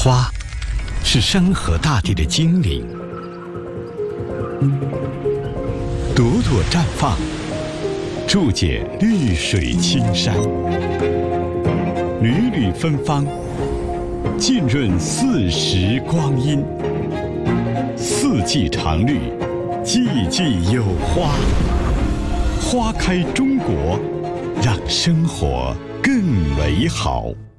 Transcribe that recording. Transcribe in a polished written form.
花是山河大地的精灵，朵朵绽放，注解绿水青山，缕缕芬芳，浸润四时光阴。四季常绿，季季有花。花开中国，让生活更美好。